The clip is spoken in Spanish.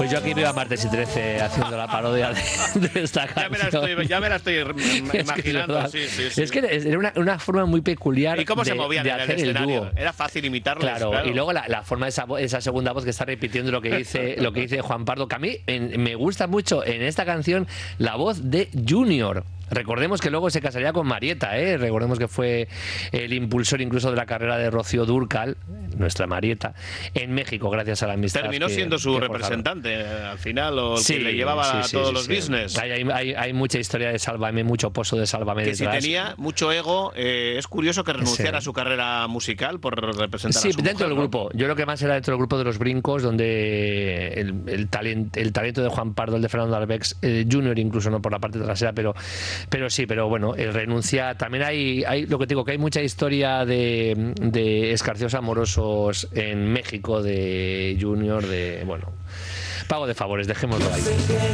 Pues yo aquí veo a Martes y 13 haciendo la parodia de esta canción. Ya me la estoy imaginando. Sí. Es que era una forma muy peculiar. ¿Y cómo se movían en el escenario? dúo. Era fácil imitarlos. Claro, y luego la forma de esa segunda voz que está repitiendo lo que dice Juan Pardo, que a mí me gusta mucho en esta canción la voz de Junior. Recordemos que luego se casaría con Marieta, recordemos que fue el impulsor incluso de la carrera de Rocío Dúrcal, nuestra Marieta, en México, gracias a la amistad. Terminó siendo su representante al final, o el que le llevaba todos los business. Hay mucha historia de Sálvame, mucho pozo de Sálvame que detrás. Si tenía mucho ego, es curioso que renunciara a su carrera musical por representar a su dentro mujer, del grupo. Yo creo que más era dentro del grupo de Los Brincos, donde el talento de Juan Pardo, el de Fernando Arbex, Junior incluso, no por la parte trasera, pero bueno, renuncia. También hay lo que te digo, que hay mucha historia de escarcios amorosos en México, de Junior, pago de favores, dejémoslo ahí.